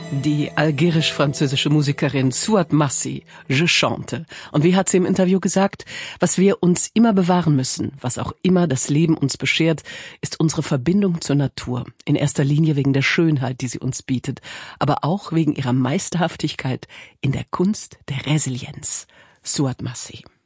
Die algerisch-französische Musikerin Souad Massi, Je chante. Und wie hat sie im Interview gesagt, was wir uns immer bewahren müssen, was auch immer das Leben uns beschert, ist unsere Verbindung zur Natur. In erster Linie wegen der Schönheit, die sie uns bietet, aber auch wegen ihrer Meisterhaftigkeit in der Kunst der Resilienz. Souad Massi.